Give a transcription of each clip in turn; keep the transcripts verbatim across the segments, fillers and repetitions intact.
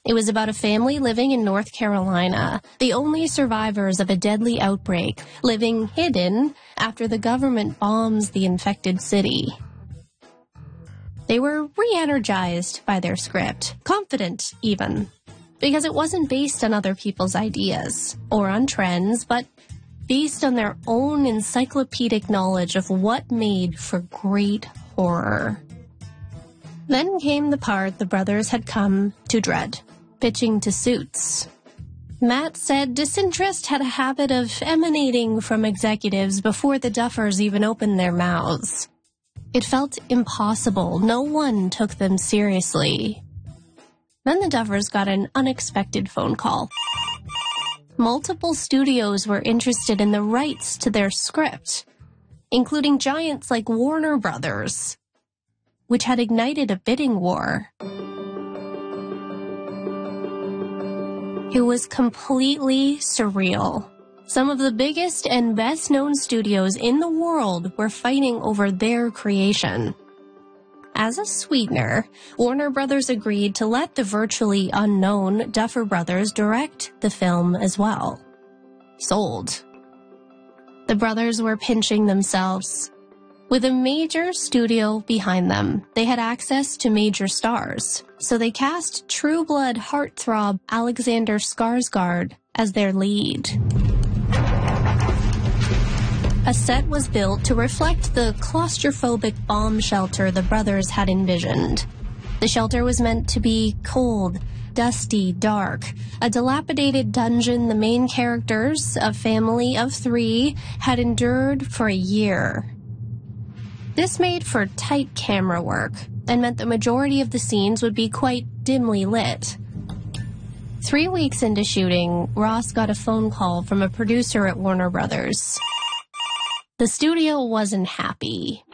It was about a family living in North Carolina, the only survivors of a deadly outbreak, living hidden after the government bombs the infected city. They were re-energized by their script, confident even, because it wasn't based on other people's ideas or on trends, but based on their own encyclopedic knowledge of what made for great horror. Then came the part the brothers had come to dread, pitching to Suits. Matt said disinterest had a habit of emanating from executives before the Duffers even opened their mouths. It felt impossible. No one took them seriously. Then the Duffers got an unexpected phone call. Multiple studios were interested in the rights to their script, including giants like Warner Brothers, which had ignited a bidding war. It was completely surreal. Some of the biggest and best-known studios in the world were fighting over their creation. As a sweetener, Warner Brothers agreed to let the virtually unknown Duffer Brothers direct the film as well. Sold. The brothers were pinching themselves. With a major studio behind them, they had access to major stars, so they cast True Blood heartthrob Alexander Skarsgård as their lead. A set was built to reflect the claustrophobic bomb shelter the brothers had envisioned. The shelter was meant to be cold, dusty, dark, a dilapidated dungeon the main characters, a family of three, had endured for a year. This made for tight camera work and meant the majority of the scenes would be quite dimly lit. Three weeks into shooting, Ross got a phone call from a producer at Warner Brothers. The studio wasn't happy.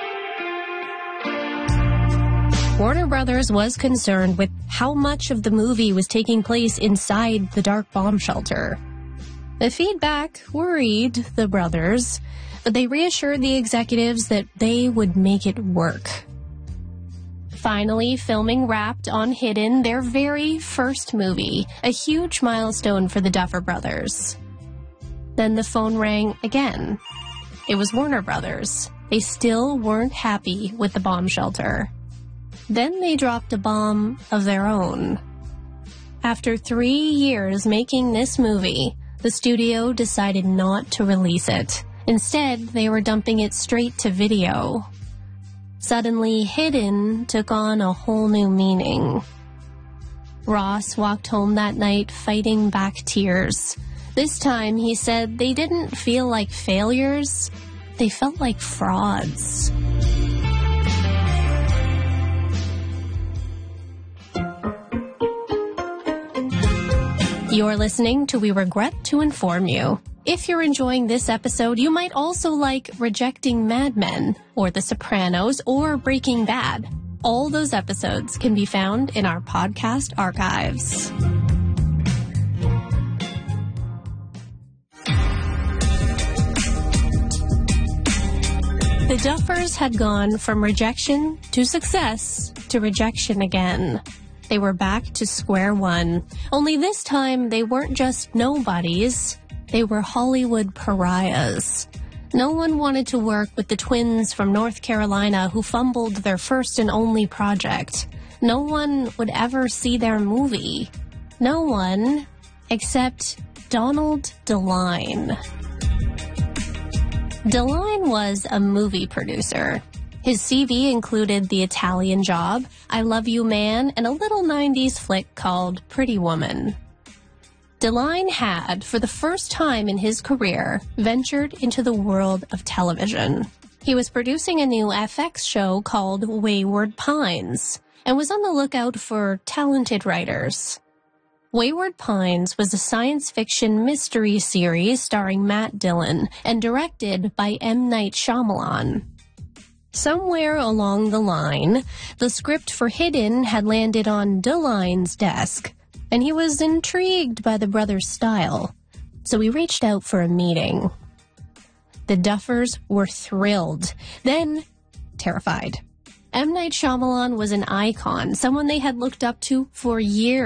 Warner Brothers was concerned with how much of the movie was taking place inside the dark bomb shelter. The feedback worried the brothers, but they reassured the executives that they would make it work. Finally, filming wrapped on Hidden, their very first movie, a huge milestone for the Duffer Brothers. Then the phone rang again. It was Warner Brothers. They still weren't happy with the bomb shelter. Then they dropped a bomb of their own. After three years making this movie, the studio decided not to release it. Instead, they were dumping it straight to video. Suddenly, Hidden took on a whole new meaning. Ross walked home that night fighting back tears. This time, he said they didn't feel like failures, they felt like frauds. You're listening to We Regret to Inform You. If you're enjoying this episode, you might also like Rejecting Mad Men, or The Sopranos, or Breaking Bad. All those episodes can be found in our podcast archives. The Duffers had gone from rejection to success to rejection again. They were back to square one. Only this time, they weren't just nobodies. They were Hollywood pariahs. No one wanted to work with the twins from North Carolina who fumbled their first and only project. No one would ever see their movie. No one except Donald DeLine. DeLine was a movie producer. His C V included The Italian Job, I Love You Man, and a little nineties flick called Pretty Woman. DeLine had, for the first time in his career, ventured into the world of television. He was producing a new F X show called Wayward Pines, and was on the lookout for talented writers. Wayward Pines was a science fiction mystery series starring Matt Dillon and directed by M. Night Shyamalan. Somewhere along the line, the script for Hidden had landed on DeLine's desk, and he was intrigued by the brothers' style, so he reached out for a meeting. The Duffers were thrilled, then terrified. M. Night Shyamalan was an icon, someone they had looked up to for years.